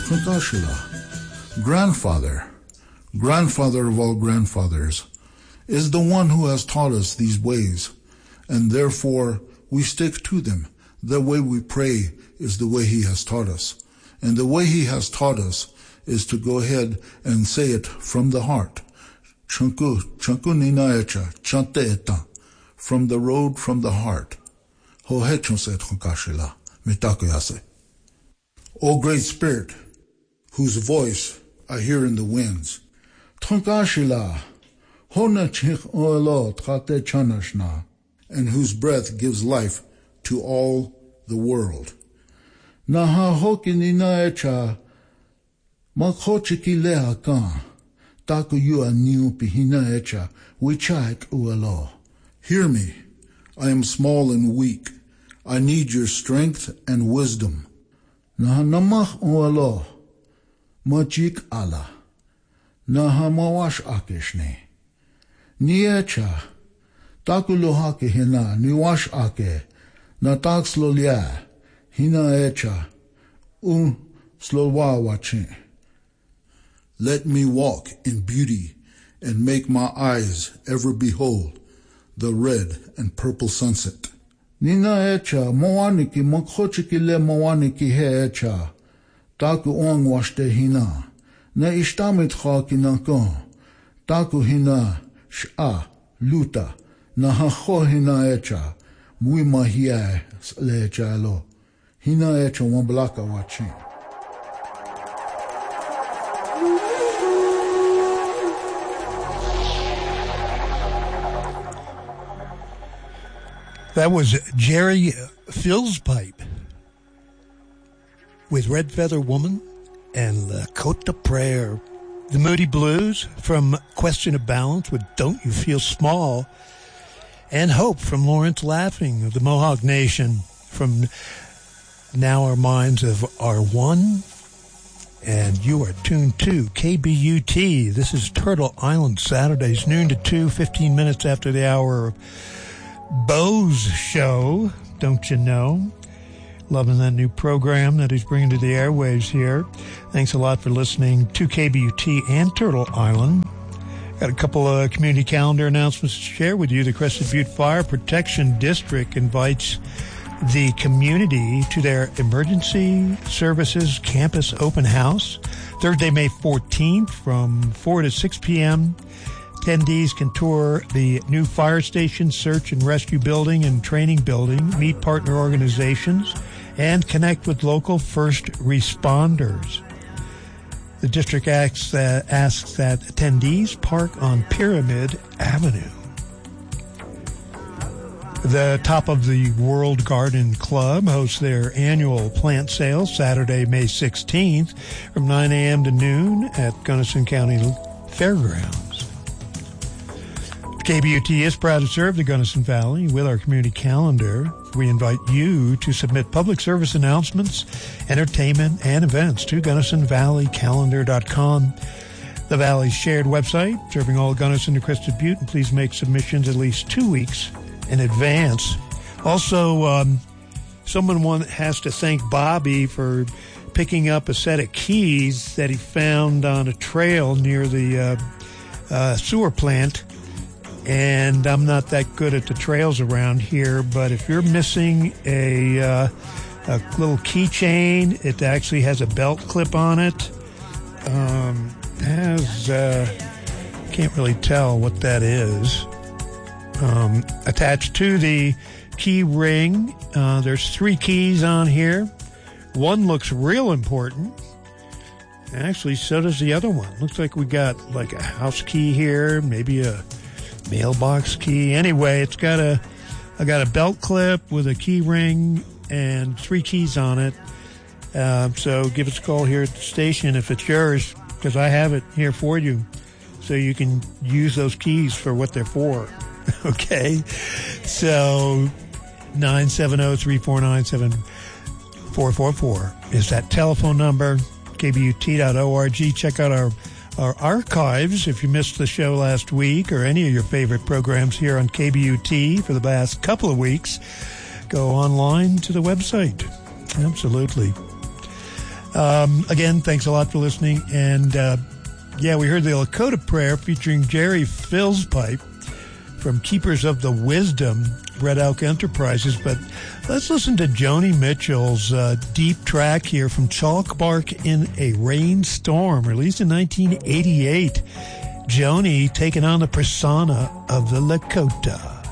grandfather of all grandfathers, is the one who has taught us these ways, and therefore we stick to them. The way we pray is the way he has taught us. And the way he has taught us is to go ahead and say it from the heart. Chanku ninaecha, chante eta, from the road, from the heart. O great Spirit, whose voice I hear in the winds, and whose breath gives life to all the world. Hear me, I am small and weak. I need your strength and wisdom. Majik Allah. Nahamawash akeshne. Niecha. Takulohake hina niwash ake. Natakslolia. Hina echa. Slolwa wache. Let me walk in beauty and make my eyes ever behold the red and purple sunset. Nina echa moaniki mokhochiki le moaniki he echa. Taku ong washte hina. Na ishtamit khaki nankon. Taku hina sha luta. Na hacho hina echa. Mui mahia le echa lo. Hina echa wamblaka wachin. That was Jerry Fillspipe with Red Feather Woman and La Côte de Prayer. The Moody Blues from Question of Balance with Don't You Feel Small, and Hope from Lawrence Laughing of the Mohawk Nation from Now Our Minds Are One. And you are tuned to KBUT. This is Turtle Island Saturdays, noon to 2, 15 minutes after the hour of Bo's show, don't you know? Loving that new program that he's bringing to the airwaves here. Thanks a lot for listening to KBUT and Turtle Island. Got a couple of community calendar announcements to share with you. The Crested Butte Fire Protection District invites the community to their Emergency Services Campus Open House, Thursday, May 14th from 4 to 6 p.m. Attendees can tour the new fire station, search and rescue building and training building, meet partner organizations, and connect with local first responders. The district asks that attendees park on Pyramid Avenue. The Top of the World Garden Club hosts their annual plant sale Saturday, May 16th from 9 a.m. to noon at Gunnison County Fairgrounds. KBUT is proud to serve the Gunnison Valley with our community calendar. We invite you to submit public service announcements, entertainment, and events to GunnisonValleyCalendar.com, the Valley's shared website, serving all Gunnison to Crested Butte, and please make submissions at least 2 weeks in advance. Also, someone has to thank Bobby for picking up a set of keys that he found on a trail near the sewer plant. And I'm not that good at the trails around here, but if you're missing a little keychain, it actually has a belt clip on it. Can't really tell what that is. Attached to the key ring, there's 3 keys on here. One looks real important. Actually, so does the other one. Looks like we got like a house key here, maybe a mailbox key. Anyway, I got a belt clip with a key ring and 3 keys on it. So give us a call here at the station if it's yours, because I have it here for you, so you can use those keys for what they're for. Okay, so 970-349-7444 is that telephone number. KBUT.org. Check out our archives if you missed the show last week or any of your favorite programs here on KBUT for the past couple of weeks. Go online to the website. Absolutely. Again, thanks a lot for listening. And, we heard the Lakota Prayer featuring Jerry Fillspipe from Keepers of the Wisdom, Red Elk Enterprises. But let's listen to Joni Mitchell's deep track here from Chalk Bark in a Rainstorm, released in 1988. Joni taking on the persona of the Lakota.